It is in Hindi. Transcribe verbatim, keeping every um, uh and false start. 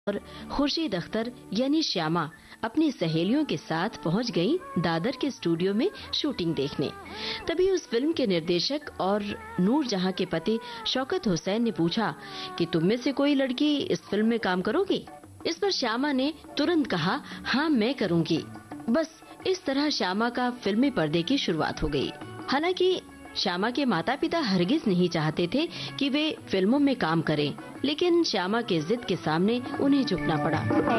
और खुर्शीद अख्तर यानी श्यामा अपनी सहेलियों के साथ पहुंच गई दादर के स्टूडियो में शूटिंग देखने। तभी उस फिल्म के निर्देशक और नूरजहां के पति शौकत हुसैन ने पूछा कि तुम में से कोई लड़की इस फिल्म में काम करोगी? इस पर श्यामा ने तुरंत कहा, हाँ मैं करूंगी। बस इस तरह श्यामा का फिल्मी पर्दे की शुरुआत हो गई। हालांकि श्यामा के माता पिता हरगिज नहीं चाहते थे कि वे फिल्मों में काम करें, लेकिन श्यामा के जिद के सामने उन्हें झुकना पड़ा।